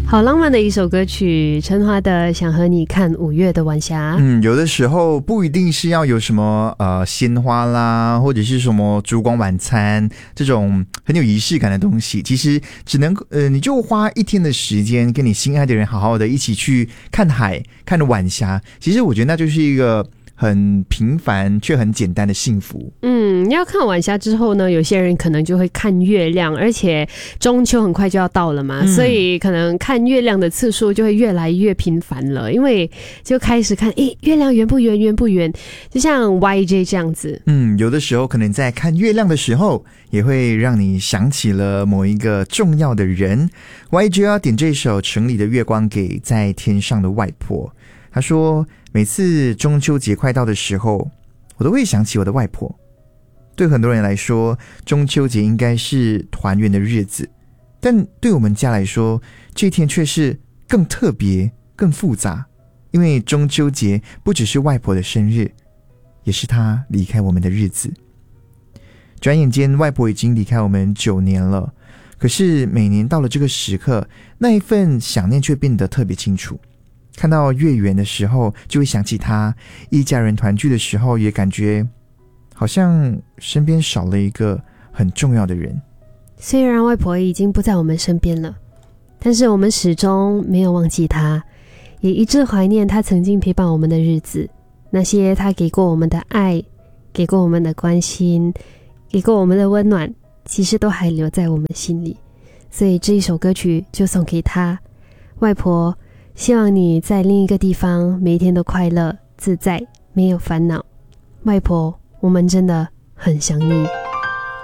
好浪漫的一首歌曲，陈华的《想和你看五月的晚霞》。 有的时候不一定是要有什么鲜花啦，或者是什么烛光晚餐这种很有仪式感的东西，其实只能你就花一天的时间跟你心爱的人好好的一起去看海，看晚霞。其实我觉得那就是一个很平凡却很简单的幸福。 要看晚霞之后呢，有些人可能就会看月亮，而且中秋很快就要到了嘛，所以可能看月亮的次数就会越来越频繁了，因为就开始看月亮圆不圆，圆不圆，就像 YJ 这样子。 有的时候可能在看月亮的时候，也会让你想起了某一个重要的人。YJ 要点这首城里的月光给在天上的外婆。他说每次中秋节快到的时候，我都会想起我的外婆。对很多人来说，中秋节应该是团圆的日子，但对我们家来说，这一天却是更特别更复杂，因为中秋节不只是外婆的生日，也是她离开我们的日子。转眼间外婆已经离开我们9年了，可是每年到了这个时刻，那一份想念却变得特别清楚。看到月圆的时候就会想起她，一家人团聚的时候也感觉好像身边少了一个很重要的人。 虽然外婆已经不在我们身边了，但是我们始终没有忘记她，也一直怀念她曾经陪伴我们的日子，那些她给过我们的爱，给过我们的关心，给过我们的温暖，其实都还留在我们心里。所以这一首歌曲就送给她。外婆，希望你在另一个地方每一天都快乐自在，没有烦恼。外婆，我们真的很想你。